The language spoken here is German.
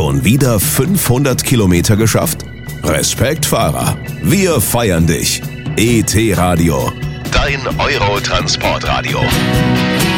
Schon wieder 500 Kilometer geschafft? Respekt, Fahrer. Wir feiern dich. ET Radio. Dein Eurotransportradio.